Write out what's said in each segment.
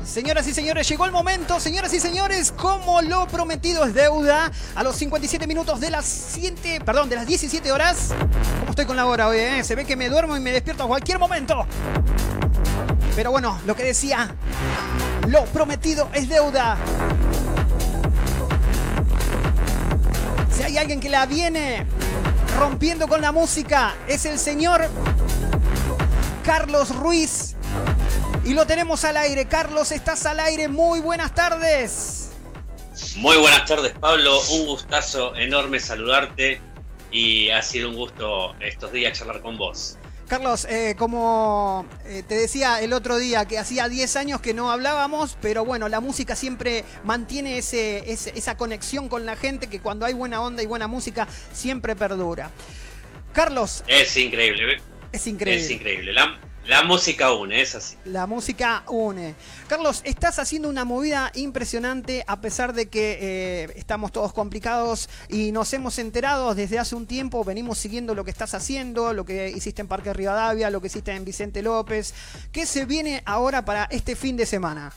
Señoras y señores, llegó el momento. Señoras y señores, como lo prometido es deuda, a los 57 minutos de las 17 horas. ¿Cómo estoy con la hora hoy? Se ve que me duermo y me despierto a cualquier momento. Pero bueno, lo que decía, lo prometido es deuda. Si hay alguien que la viene rompiendo con la música, es el señor Carlos Ruiz. Y lo tenemos al aire. Carlos, estás al aire. Muy buenas tardes. Muy buenas tardes, Pablo. Un gustazo enorme saludarte y ha sido un gusto estos días charlar con vos. Carlos, como te decía el otro día, que hacía 10 años que no hablábamos, pero bueno, la música siempre mantiene esa conexión con la gente, que cuando hay buena onda y buena música siempre perdura. Carlos. Es increíble. Es increíble. Es increíble. La música une, es así. La música une. Carlos, estás haciendo una movida impresionante a pesar de que estamos todos complicados y nos hemos enterado desde hace un tiempo, venimos siguiendo lo que estás haciendo, lo que hiciste en Parque Rivadavia, lo que hiciste en Vicente López. ¿Qué se viene ahora para este fin de semana?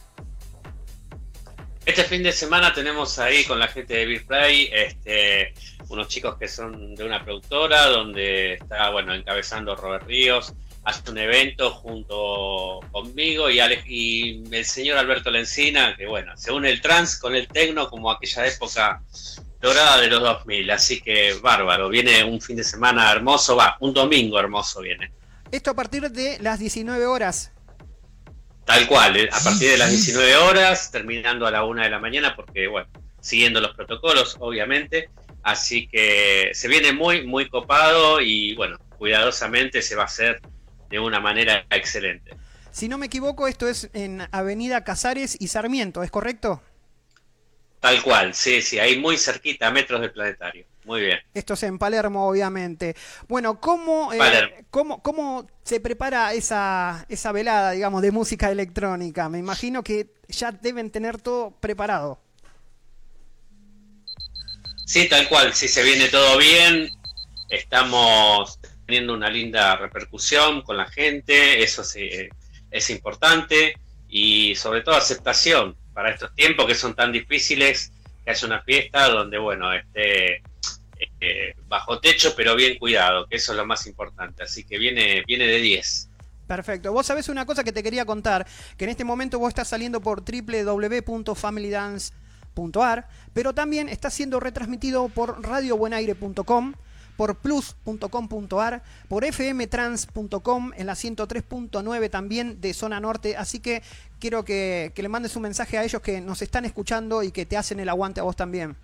Este fin de semana tenemos ahí con la gente de Beer Play, unos chicos que son de una productora donde está, encabezando Robert Ríos. Hace un evento junto conmigo y el señor Alberto Lencina, que se une el trance con el techno como aquella época dorada de los 2000, así que bárbaro, viene un fin de semana hermoso, un domingo hermoso viene. Esto a partir de las 19 horas. Tal cual, a partir de las 19 horas, terminando a la 1 de la mañana, porque siguiendo los protocolos, obviamente, así que se viene muy, muy copado y cuidadosamente se va a hacer de una manera excelente. Si no me equivoco, esto es en Avenida Casares y Sarmiento, ¿es correcto? Tal cual, sí, ahí muy cerquita, a metros del planetario. Muy bien. Esto es en Palermo, obviamente. Bueno, ¿cómo se prepara esa velada, digamos, de música electrónica? Me imagino que ya deben tener todo preparado. Sí, tal cual, sí, se viene todo bien. Estamos teniendo una linda repercusión con la gente, eso sí, es importante, y sobre todo aceptación para estos tiempos que son tan difíciles, que haya una fiesta donde esté bajo techo pero bien cuidado, que eso es lo más importante, así que viene de 10. Perfecto. Vos sabés una cosa que te quería contar, que en este momento vos estás saliendo por www.familydance.ar, pero también está siendo retransmitido por radiobuenaire.com, por plus.com.ar, por fmtrans.com, en la 103.9 también de zona norte, así que quiero que le mandes un mensaje a ellos que nos están escuchando y que te hacen el aguante a vos también.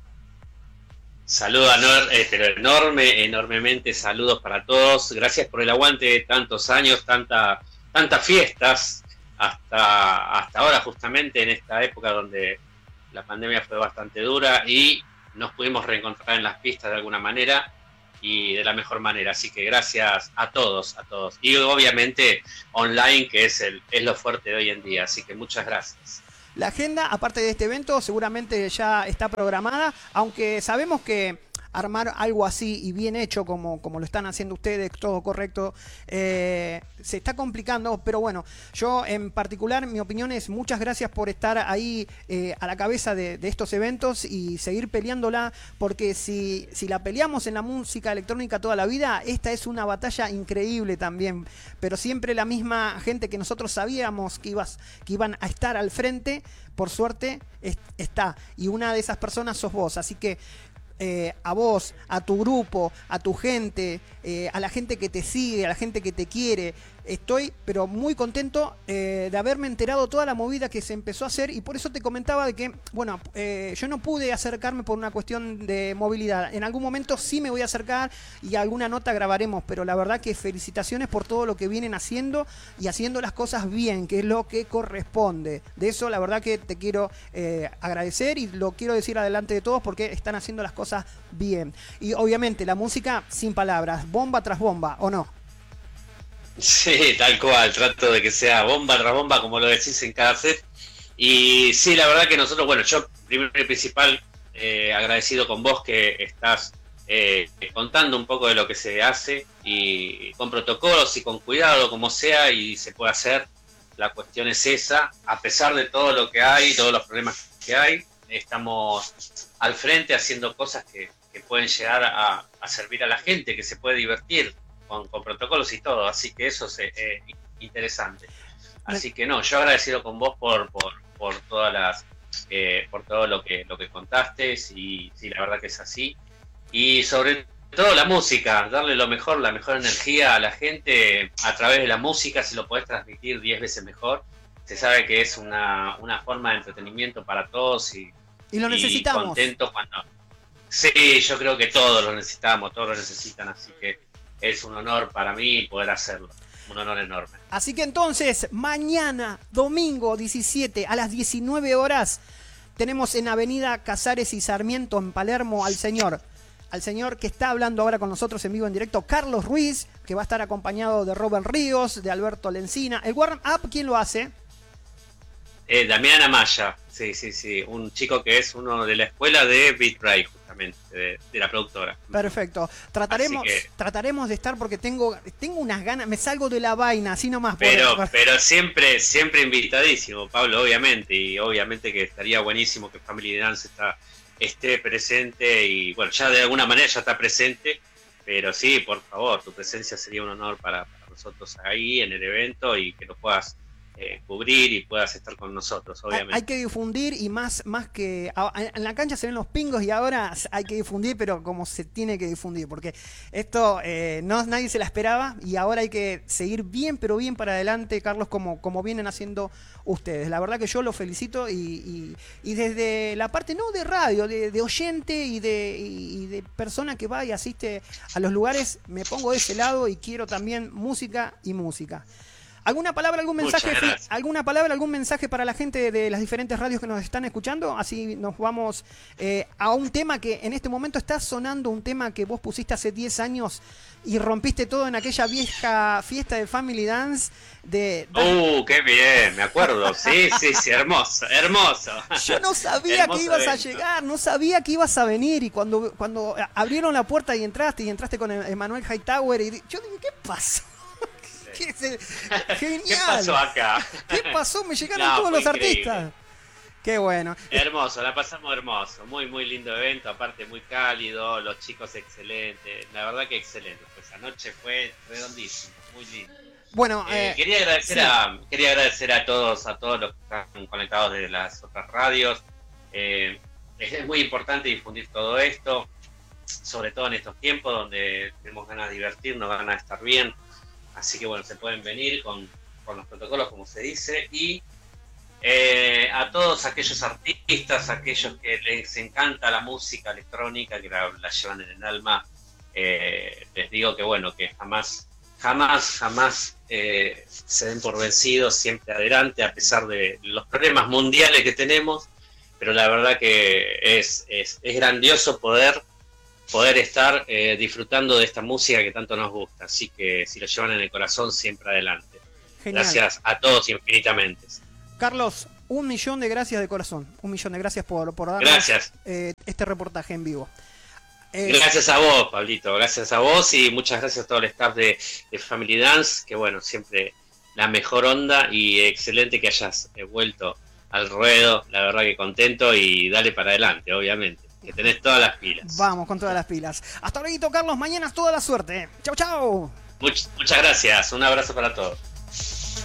Saludos, pero enormemente saludos para todos, gracias por el aguante de tantos años, tantas fiestas, hasta ahora justamente en esta época donde la pandemia fue bastante dura y nos pudimos reencontrar en las pistas de alguna manera y de la mejor manera, así que gracias a todos y obviamente online, que es lo fuerte de hoy en día, así que muchas gracias. La agenda, aparte de este evento, seguramente ya está programada, aunque sabemos que armar algo así y bien hecho como lo están haciendo ustedes, todo correcto, se está complicando, pero bueno, yo en particular, mi opinión es muchas gracias por estar ahí a la cabeza de estos eventos y seguir peleándola, porque si la peleamos en la música electrónica toda la vida, esta es una batalla increíble también, pero siempre la misma gente que nosotros sabíamos que iban a estar al frente, por suerte está, y una de esas personas sos vos, así que a vos, a tu grupo, a tu gente, a la gente que te sigue, a la gente que te quiere. Estoy, pero muy contento de haberme enterado toda la movida que se empezó a hacer y por eso te comentaba de que, yo no pude acercarme por una cuestión de movilidad. En algún momento sí me voy a acercar y alguna nota grabaremos, pero la verdad que felicitaciones por todo lo que vienen haciendo y haciendo las cosas bien, que es lo que corresponde. De eso la verdad que te quiero agradecer y lo quiero decir adelante de todos porque están haciendo las cosas bien. Y obviamente la música sin palabras, bomba tras bomba, ¿o no? Sí, tal cual, trato de que sea bomba tras bomba, como lo decís en cada set. Y sí, la verdad que nosotros, yo primero y principal, agradecido con vos que estás contando un poco de lo que se hace y con protocolos y con cuidado, como sea, y se puede hacer. la cuestión es esa, a pesar de todo lo que hay, todos los problemas que hay, estamos al frente haciendo cosas que pueden llegar a servir a la gente, que se puede divertir con protocolos y todo, así que eso es interesante. Así que no, yo agradecido con vos por todas las por todo lo que contaste, sí, la verdad que es así. Y sobre todo la música, darle la mejor energía a la gente a través de la música, si lo podés transmitir 10 veces mejor. Se sabe que es una forma de entretenimiento para todos y lo necesitamos. Contento cuando... Sí, yo creo que todos lo necesitamos, todos lo necesitan, así que es un honor para mí poder hacerlo. Un honor enorme. Así que entonces, mañana, domingo 17 a las 19 horas, tenemos en Avenida Casares y Sarmiento, en Palermo, al señor que está hablando ahora con nosotros en vivo en directo, Carlos Ruiz, que va a estar acompañado de Robert Ríos, de Alberto Lencina. ¿El warm-up quién lo hace? Damián Amaya, sí, un chico que es uno de la escuela de Beat Break, justamente, de la productora. Perfecto, trataremos de estar porque tengo unas ganas, me salgo de la vaina, así nomás. Pero siempre invitadísimo, Pablo, obviamente, y obviamente que estaría buenísimo que Family Dance esté presente, y bueno, ya de alguna manera ya está presente, pero sí, por favor, tu presencia sería un honor para nosotros ahí en el evento y que lo puedas cubrir y puedas estar con nosotros, obviamente. Hay que difundir y más que en la cancha se ven los pingos y ahora hay que difundir, pero como se tiene que difundir, porque esto nadie se la esperaba y ahora hay que seguir bien, pero bien para adelante, Carlos, como vienen haciendo ustedes. La verdad que yo los felicito y desde la parte no de radio, de oyente y de persona que va y asiste a los lugares, me pongo de ese lado y quiero también música y música. ¿Alguna palabra, algún mensaje para la gente de las diferentes radios que nos están escuchando? Así nos vamos a un tema que en este momento está sonando, un tema que vos pusiste hace 10 años y rompiste todo en aquella vieja fiesta de Family Dance. ¡Qué bien! Me acuerdo. Sí, hermoso. Yo no sabía que ibas a llegar, no sabía que ibas a venir y cuando abrieron la puerta y entraste con Emanuel Hightower y yo dije, ¿qué pasó? Genial. ¿Qué pasó acá? ¿Qué pasó? Me llegaron todos los artistas. Qué bueno. Hermoso, la pasamos hermoso. Muy, muy lindo evento, aparte muy cálido, los chicos excelentes. La verdad que excelente. Pues anoche fue redondísimo, muy lindo. Bueno, quería agradecer a todos los que están conectados de las otras radios. Es muy importante difundir todo esto, sobre todo en estos tiempos donde tenemos ganas de divertirnos, ganas de estar bien. Así que bueno, se pueden venir con los protocolos, como se dice, y a todos aquellos artistas, aquellos que les encanta la música electrónica, que la llevan en el alma, les digo que bueno, que jamás se den por vencidos, siempre adelante, a pesar de los problemas mundiales que tenemos, pero la verdad que es grandioso poder estar disfrutando de esta música que tanto nos gusta. Así que si lo llevan en el corazón, siempre adelante. Genial. Gracias a todos infinitamente. Carlos, 1.000.000 de gracias de corazón. 1.000.000 de gracias por darnos este reportaje en vivo. Gracias a vos, Pablito. Gracias a vos y muchas gracias a todo el staff de Family Dance, que bueno, siempre la mejor onda y excelente que hayas vuelto al ruedo. La verdad que contento y dale para adelante, obviamente. Que tenés todas las pilas. Vamos con todas las pilas. Hasta luego, Carlos. Mañana toda la suerte. Chau, chau. Muchas gracias. Un abrazo para todos.